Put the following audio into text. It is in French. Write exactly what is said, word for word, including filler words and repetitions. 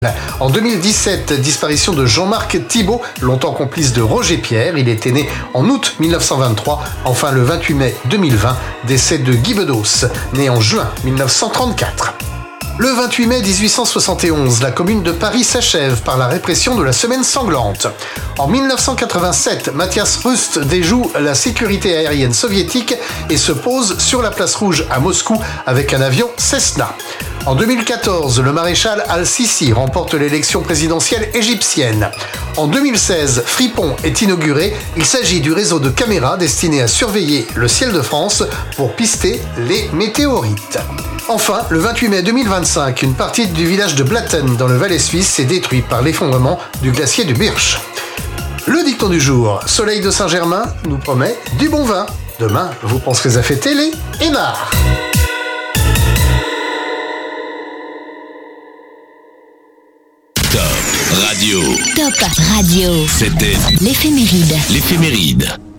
En deux mille dix-sept, disparition de Jean-Marc Thibault, longtemps complice de Roger Pierre. Il était né en août mille neuf cent vingt-trois. Enfin, le vingt-huit mai deux mille vingt, décès de Guy Bedos, né en juin mille neuf cent trente-quatre. Le vingt-huit mai dix-huit cent soixante et onze, la Commune de Paris s'achève par la répression de la Semaine sanglante. En mille neuf cent quatre-vingt-sept, Matthias Rust déjoue la sécurité aérienne soviétique et se pose sur la place Rouge à Moscou avec un avion Cessna. En deux mille quatorze, le maréchal Al-Sisi remporte l'élection présidentielle égyptienne. En deux mille seize, Fripon est inauguré. Il s'agit du réseau de caméras destiné à surveiller le ciel de France pour pister les météorites. Enfin, le vingt-huit mai deux mille vingt-cinq, une partie du village de Blatten dans le Valais suisse est détruite par l'effondrement du glacier du Birch. Le dicton du jour, Soleil de Saint-Germain nous promet du bon vin. Demain, vous penserez à fêter les Émards. Top Radio. Top Radio. C'était l'éphéméride. l'éphéméride.